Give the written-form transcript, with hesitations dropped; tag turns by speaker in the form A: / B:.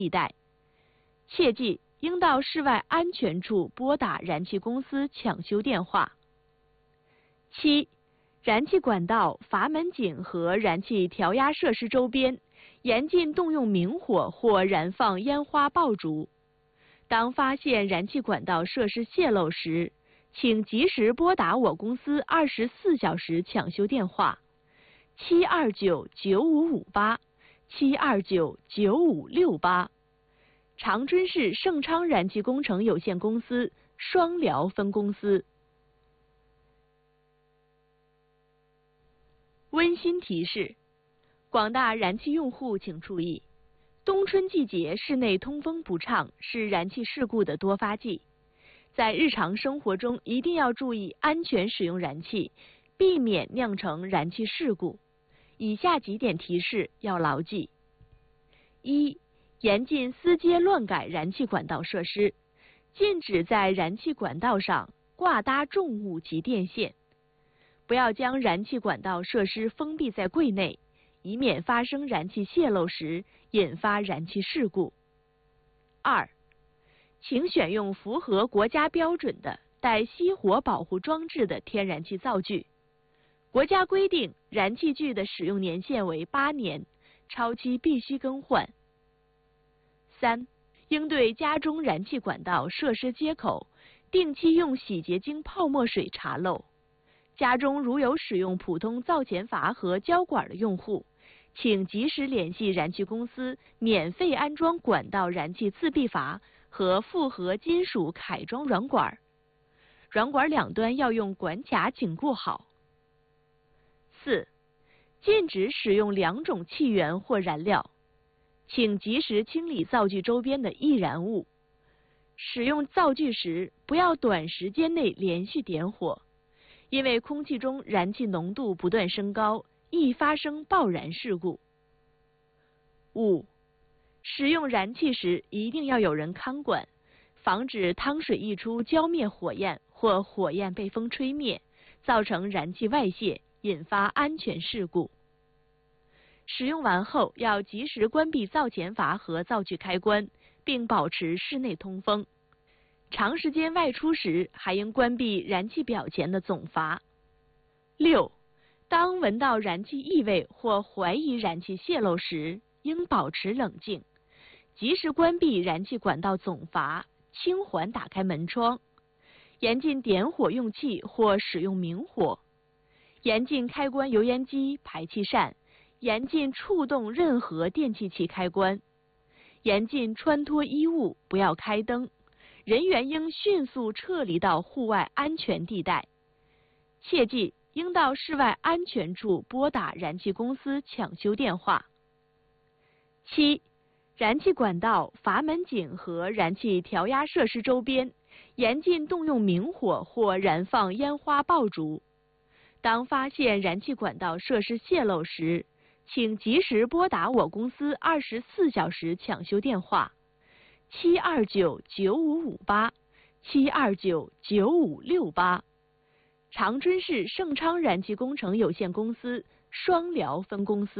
A: 地带。切记应到室外安全处拨打燃气公司抢修电话。7. 燃气管道、阀门井和燃气调压设施周边严禁动用明火或燃放烟花爆竹。当发现燃气管道设施泄漏时，请及时拨打我公司24小时抢修电话7299558 7299568。长春市盛昌燃气工程有限公司双辽分公司。温馨提示：广大燃气用户请注意，冬春季节室内通风不畅是燃气事故的多发季，在日常生活中一定要注意安全使用燃气，避免酿成燃气事故。以下几点提示要牢记： 1. 严禁私接乱改燃气管道设施，禁止在燃气管道上挂搭重物及电线，不要将燃气管道设施封闭在柜内，以免发生燃气泄漏时引发燃气事故。2. 请选用符合国家标准的带熄火保护装置的天然气灶具。国家规定，燃气具的使用年限为8年，超期必须更换。3. 应对家中燃气管道设施接口定期用洗洁精泡沫水查漏。家中如有使用普通灶前阀和胶管的用户，请及时联系燃气公司免费安装管道燃气自闭阀和复合金属铠装软管，软管两端要用管卡紧固好。4. 禁止使用2种气源或燃料，请及时清理灶具周边的易燃物。使用灶具时，不要短时间内连续点火，因为空气中燃气浓度不断升高，易发生爆燃事故。5. 使用燃气时一定要有人看管，防止汤水溢出浇灭火焰或火焰被风吹灭，造成燃气外泄，引发安全事故。使用完后要及时关闭灶前阀和灶具开关，并保持室内通风。长时间外出时还应关闭燃气表前的总阀。6. 当闻到燃气异味或怀疑燃气泄漏时，应保持冷静，及时关闭燃气管道总阀，轻缓打开门窗，严禁点火用气或使用明火，严禁开关油烟机、排气扇，严禁触动任何电气器开关，严禁穿脱衣物，不要开灯，人员应迅速撤离到户外安全地带。切记应到室外安全处拨打燃气公司抢修电话。7. 燃气管道、阀门井和燃气调压设施周边严禁动用明火或燃放烟花爆竹。当发现燃气管道设施泄漏时，请及时拨打我公司24小时抢修电话7299558 7299568。长春市盛昌燃气工程有限公司双辽分公司。